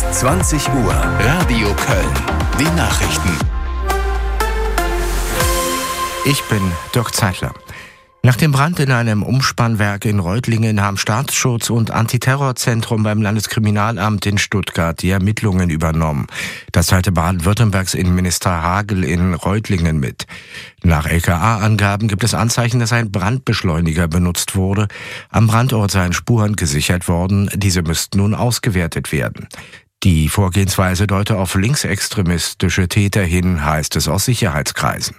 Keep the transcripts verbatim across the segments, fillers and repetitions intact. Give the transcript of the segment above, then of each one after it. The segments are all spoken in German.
zwanzig Uhr, Radio Köln. Die Nachrichten. Ich bin Dirk Zeitler. Nach dem Brand in einem Umspannwerk in Reutlingen haben Staatsschutz und Antiterrorzentrum beim Landeskriminalamt in Stuttgart die Ermittlungen übernommen. Das teilte Baden-Württembergs Innenminister Hagel in Reutlingen mit. Nach L K A-Angaben gibt es Anzeichen, dass ein Brandbeschleuniger benutzt wurde. Am Brandort seien Spuren gesichert worden. Diese müssten nun ausgewertet werden. Die Vorgehensweise deute auf linksextremistische Täter hin, heißt es aus Sicherheitskreisen.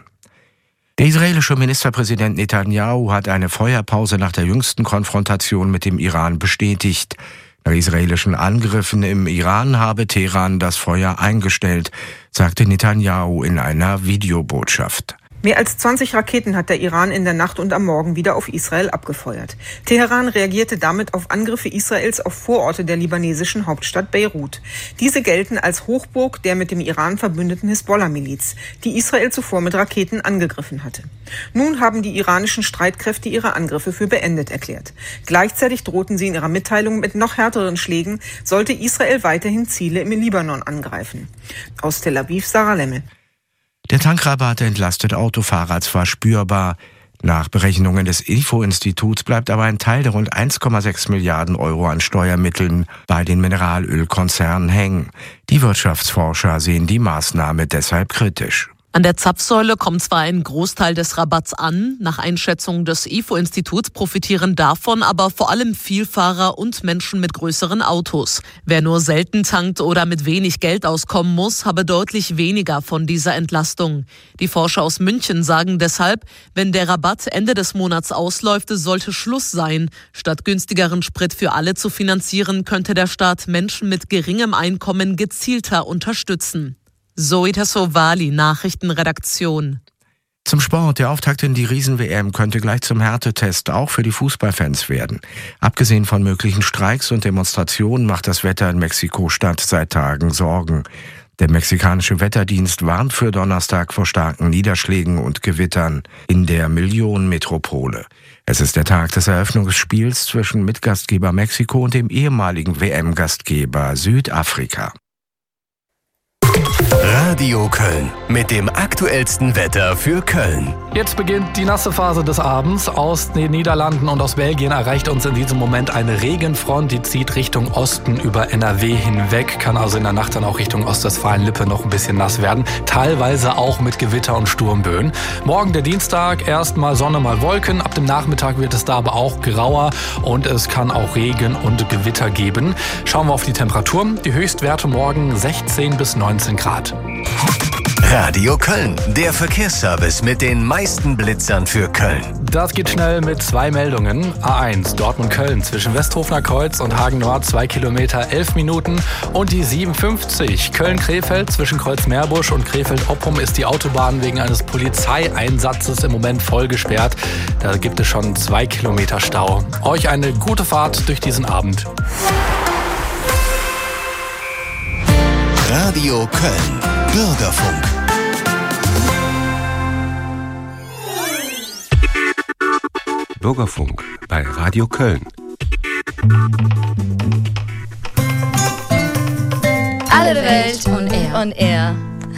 Der israelische Ministerpräsident Netanyahu hat eine Feuerpause nach der jüngsten Konfrontation mit dem Iran bestätigt. Nach israelischen Angriffen im Iran habe Teheran das Feuer eingestellt, sagte Netanyahu in einer Videobotschaft. Mehr als zwanzig Raketen hat der Iran in der Nacht und am Morgen wieder auf Israel abgefeuert. Teheran reagierte damit auf Angriffe Israels auf Vororte der libanesischen Hauptstadt Beirut. Diese gelten als Hochburg der mit dem Iran verbündeten Hisbollah-Miliz, die Israel zuvor mit Raketen angegriffen hatte. Nun haben die iranischen Streitkräfte ihre Angriffe für beendet erklärt. Gleichzeitig drohten sie in ihrer Mitteilung mit noch härteren Schlägen, sollte Israel weiterhin Ziele im Libanon angreifen. Aus Tel Aviv, Sarah Lemmel. Der Tankrabatt entlastet Autofahrer zwar spürbar. Nach Berechnungen des I F O-Instituts bleibt aber ein Teil der rund eins Komma sechs Milliarden Euro an Steuermitteln bei den Mineralölkonzernen hängen. Die Wirtschaftsforscher sehen die Maßnahme deshalb kritisch. An der Zapfsäule kommt zwar ein Großteil des Rabatts an, nach Einschätzung des I F O-Instituts profitieren davon aber vor allem Vielfahrer und Menschen mit größeren Autos. Wer nur selten tankt oder mit wenig Geld auskommen muss, habe deutlich weniger von dieser Entlastung. Die Forscher aus München sagen deshalb, wenn der Rabatt Ende des Monats ausläuft, sollte Schluss sein. Statt günstigeren Sprit für alle zu finanzieren, könnte der Staat Menschen mit geringem Einkommen gezielter unterstützen. Zoe Tassovali, Nachrichtenredaktion. Zum Sport. Der Auftakt in die Riesen-W M könnte gleich zum Härtetest auch für die Fußballfans werden. Abgesehen von möglichen Streiks und Demonstrationen macht das Wetter in Mexiko-Stadt seit Tagen Sorgen. Der mexikanische Wetterdienst warnt für Donnerstag vor starken Niederschlägen und Gewittern in der Millionenmetropole. Es ist der Tag des Eröffnungsspiels zwischen Mitgastgeber Mexiko und dem ehemaligen W M-Gastgeber Südafrika. Radio Köln mit dem aktuellsten Wetter für Köln. Jetzt beginnt die nasse Phase des Abends. Aus den Niederlanden und aus Belgien erreicht uns in diesem Moment eine Regenfront, die zieht Richtung Osten über N R W hinweg, kann also in der Nacht dann auch Richtung Ostwestfalen-Lippe noch ein bisschen nass werden, teilweise auch mit Gewitter und Sturmböen. Morgen der Dienstag, erst mal Sonne, mal Wolken, ab dem Nachmittag wird es da aber auch grauer und es kann auch Regen und Gewitter geben. Schauen wir auf die Temperaturen. Die Höchstwerte morgen sechzehn bis neunzehn Grad. Radio Köln, der Verkehrsservice mit den meisten Blitzern für Köln. Das geht schnell mit zwei Meldungen. A eins, Dortmund-Köln, zwischen Westhofener Kreuz und Hagen-Nord, zwei Kilometer, elf Minuten. Und die siebenundfünfzig, Köln-Krefeld, zwischen Kreuz-Meerbusch und Krefeld-Oppum ist die Autobahn wegen eines Polizeieinsatzes im Moment voll gesperrt. Da gibt es schon zwei Kilometer Stau. Euch eine gute Fahrt durch diesen Abend. Radio Köln, Bürgerfunk. Bürgerfunk bei Radio Köln. Alle Welt on air. On air.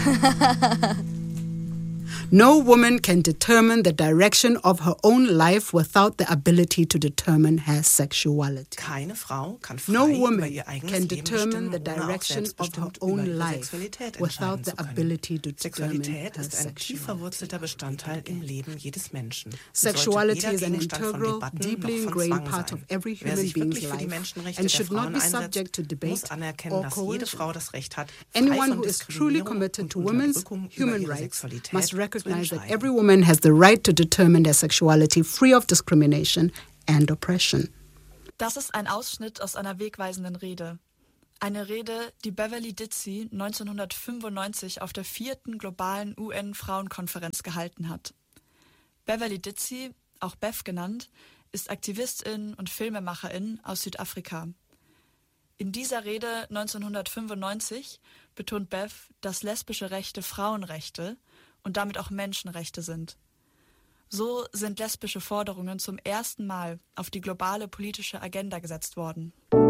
No woman can determine the direction of her own life without the ability to determine her sexuality. Keine Frau kann frei no über woman ihr eigenes can Leben determine the bestimmen, ohne auch direction of her selbstbestimmt own über ihre life Sexualität without entscheiden the zu können. ability to determine Sexualität her ist ein tief sexuality. verwurzelter Bestandteil im Leben jedes Menschen. Sexuality is an Gegenstand von integral, Debatten deeply noch von ingrained Zwang part sein. of every Wer human sich being's wirklich für die life Menschenrechte and der should not Frauen be einsetzt, subject to muss debate anerkennen, or dass jede coercion. Frau das Recht hat, frei Anyone von who is truly Diskriminierung committed und to women's Unterdrückung über human ihre rights Sexualität must zu recognize that entscheiden. every woman has the right to determine their sexuality free of discrimination and oppression. Das ist ein Ausschnitt aus einer wegweisenden Rede. Eine Rede, die Beverly Ditsey neunzehnhundertfünfundneunzig auf der vierten globalen U N-Frauenkonferenz gehalten hat. Beverly Ditsey, auch Bev genannt, ist Aktivistin und Filmemacherin aus Südafrika. In dieser Rede neunzehnhundertfünfundneunzig betont Bev, dass lesbische Rechte Frauenrechte und damit auch Menschenrechte sind. So sind lesbische Forderungen zum ersten Mal auf die globale politische Agenda gesetzt worden.